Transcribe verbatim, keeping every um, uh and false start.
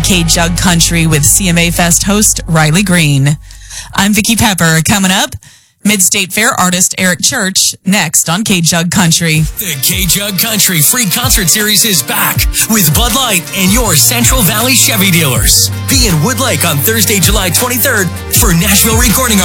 K-Jug Country with C M A Fest host Riley Green. I'm Vicki Pepper. Coming up, Mid-State Fair artist Eric Church, next on K-Jug Country. The K-Jug Country free concert series is back with Bud Light and your Central Valley Chevy dealers. Be in Woodlake on Thursday, July twenty-third for Nashville recording